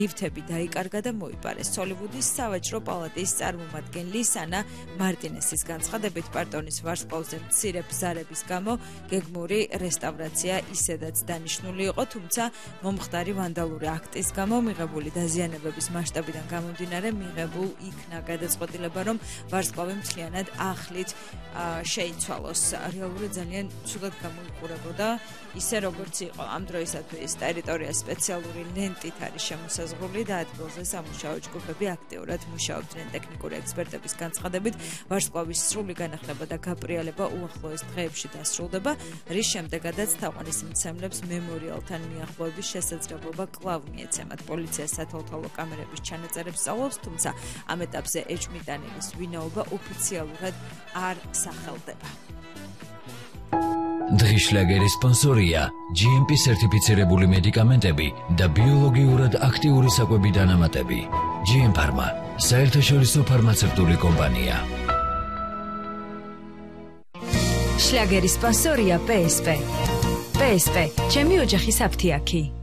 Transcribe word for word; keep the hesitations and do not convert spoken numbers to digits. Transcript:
ლიფტები დაიკარგა და მოიპარეს. ჰოლივუდის სავაჭრო პალატის წარმომადგენლის ანა მარტინესის განცხადებით, პარტონის ვარსკვლავზე მცირე ბზარების გამო გეგმური რესტავრაცია ისედაც დანიშნული იყო, თუმცა მომხდარი ვანდალური აქტის გამო მიღებული დაზიანებების მასშტაბიდან გამომდინარე მიღებულ იქნა გადაწყვეტილება, რომ ვარსკვლავი მთლიანად ახლით შეიცვალოს. რეალურად ძალიან ცუდად გამოიყურებოდა, ისე როგორც იყო ამ დროისათვის ტერიტორია სპეციალური ლენტით არის შემოსაზღვრული და ადგილზე სამუშაო ჯგუფები აქტიურად მუშაობდნენ. ტექნიკური ექსპერტების განცხადებით, ვარსკვლავის სრული განახლება და გაპრიალება უახლოეს დღეებში დასრულდება, რის შემდეგაც თაყვანისმცემლებს მემორიალთან მიახლოების შესაძლებლობა კვლავ მიეცემათ. პოლიცია სათვალთვალო კამერების ჩანაწერებს სწავლობს, თუმცა ამ ეტაპზე ეჭვმიტანილის ვინაობა ოფიციალურად არ სახელდება. დღის შლაგერის სპონსორია ჯი ემ პი სერტიფიცირებული მედიკამენტები და ბიოლოგიურად აქტიური საკვები დანამატები. ჯი ემ ფარმა, საერთაშორისო ფარმაცევტული კომპანია. შლაგერის სპონსორია პე ეს პე. პე ეს პე, ჩემი ოჯახის აფთიაქი.